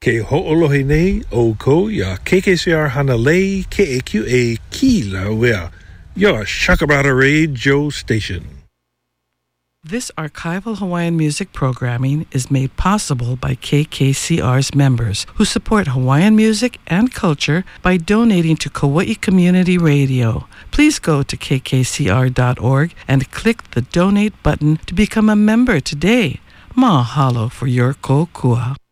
Ke ho'olohi nei o ko ya KKCR Hanalei KAQA Kila wea your Shakabrata Radio Station. This archival Hawaiian music programming is made possible by KKCR's members who support Hawaiian music and culture by donating to Kauai Community Radio. Please go to kkcr.org and click the donate button to become a member today. Mahalo for your kokua.